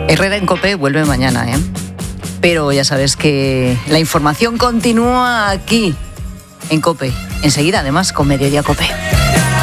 Herrera en COPE vuelve mañana, ¿eh? Pero ya sabes que la información continúa aquí, en COPE. Enseguida, además, con Mediodía COPE.